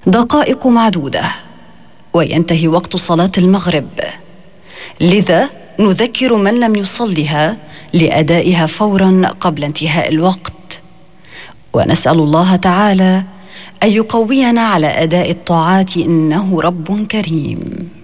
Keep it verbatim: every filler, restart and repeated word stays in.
دقائق معدودة وينتهي وقت صلاة المغرب، لذا نذكر من لم يصلها لأدائها فورا قبل انتهاء الوقت، ونسأل الله تعالى أن يقوينا على أداء الطاعات إنه رب كريم.